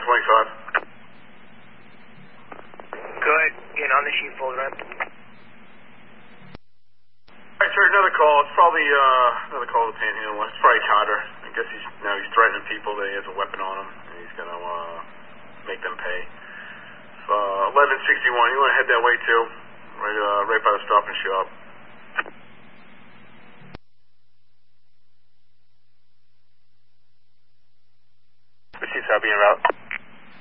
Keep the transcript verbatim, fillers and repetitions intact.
twenty-five. Good. Get on the sheepfold ramp. Alright, sir, another call. It's probably, uh, another call to Panhandle. It's probably Cotter. I guess he's, now he's threatening people that he has a weapon on him, and he's gonna, uh, make them pay. So, uh, eleven sixty-one, you wanna head that way too? Right, uh, right by the Stop and Shop. Received, I'll be en route.